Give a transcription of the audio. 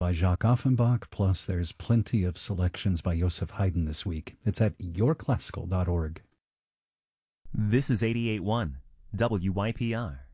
by Jacques Offenbach, plus there's plenty of selections by Joseph Haydn this week. It's at yourclassical.org. This is 88.1 WYPR.